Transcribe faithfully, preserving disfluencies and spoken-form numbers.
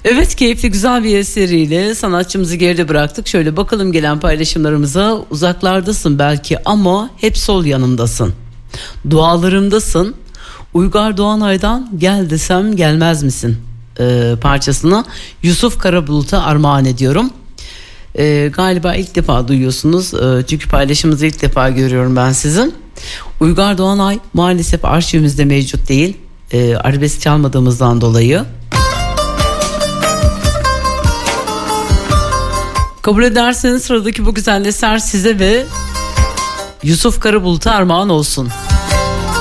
Evet, keyifli güzel bir eseriyle sanatçımızı geride bıraktık. Şöyle bakalım gelen paylaşımlarımıza. Uzaklardasın belki ama hep sol yanımdasın. Dualarımdasın. Uygar Doğanay'dan Gel Desem Gelmez Misin ee, parçasını Yusuf Karabulut'a armağan ediyorum. Ee, galiba ilk defa duyuyorsunuz ee, çünkü paylaşımınızı ilk defa görüyorum ben sizin. Uygar Doğanay maalesef arşivimizde mevcut değil, ee, arabesk çalmadığımızdan dolayı. Kabul ederseniz sıradaki bu güzel eser size ve Yusuf Karabulut'a armağan olsun.